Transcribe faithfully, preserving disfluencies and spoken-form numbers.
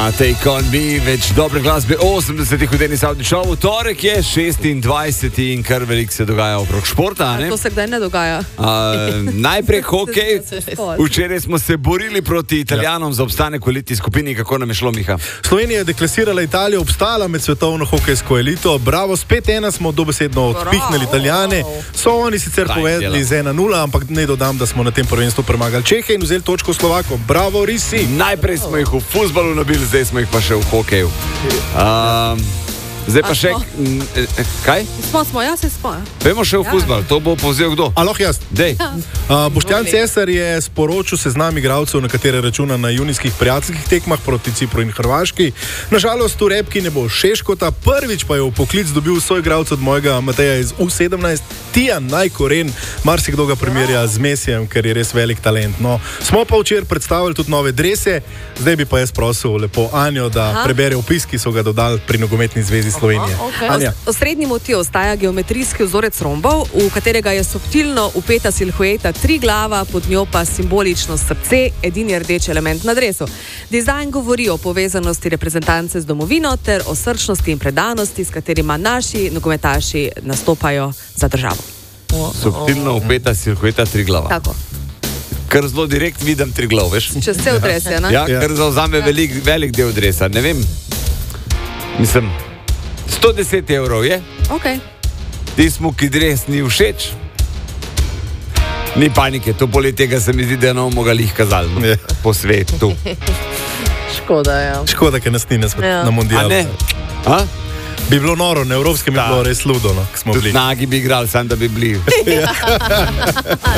Take on me, več dobre glasbe osemdesetih v Denis Avdi Šovu. Torek je šestindvajseti in kar veliko se dogaja okrog športa. To se kdaj ne dogaja. Uh, najprej hokej. Včeraj smo se borili proti Italijanom za obstanek v elitni skupini. Kako nam je šlo, Miha? Slovenija je deklasirala Italijo, obstala med svetovno hokejsko elito. Bravo, spet ena smo dobesedno odpihnili Italijane. So oni sicer povedali z ena nula, ampak ne dodam, da smo na tem prvenstvu premagali Čehe in vzeli točko Slovako. Bravo, Risi! Najprej smo jih v fuzbalu nabili, zdaj smo jih pa še v hokeju. Um, zdaj pa še... Kaj? Smo, smo, jaz se smo. Vemo še v fuzbal, to bo povzel kdo? Aloh, jaz. Dej. Uh, Boštjan Cesar je sporočil seznam igralcev, na katere računa na junijskih prijateljskih tekmah proti Cipru in Hrvaški. Nažalost, v repki ne bo Šeškota, prvič pa je v poklic dobil svoj igralec od mojega Mateja iz U sedemnajst, Tijan Najkoren. Marsikdo ga primerja z Mesijem, ker je res velik talent. No, smo pa včeraj predstavili tudi nove drese, zdaj bi pa jaz prosil lepo Anjo, da Aha. prebere opis, ki so ga dodali pri Nogometni zvezi Slovenije. Aha, okay. Osrednji motiv ostaja geometrijski vzorec rombov, v katerega je subtilno upeta silhueta tri glava, pod njo pa simbolično srce, edini rdeč element na dresu. Dizajn govori o povezanosti reprezentance z domovino ter o srčnosti in predanosti, s katerima naši nogometaši nastopajo za državo. Subtilno upeta silhueta tri glava. Tako. Kar zelo direkt vidim tri glav, veš? Čez vse odrese, ne? Ja, kar zauzame velik, velik del dresa. Ne vem, mislim, sto deset evrov je. Ok. Tismu, ki dres ni všeč, ni panike, to poleg tega se mi zdi, da je novo mogli jih kazali no, po svetu. Škoda, ja. Škoda, ker nas ni na, ja. na mundialu. A ne? A? Bi bilo noro, na evropskem bi bilo res ludo, no, ko smo bili. Tudi nagi bi igrali, sam da bi bili.